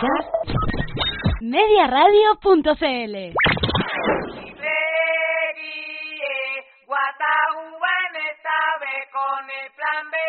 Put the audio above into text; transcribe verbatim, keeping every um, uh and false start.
escuchar mediaradio punto c l. Guataúba en esta vez con el plan B.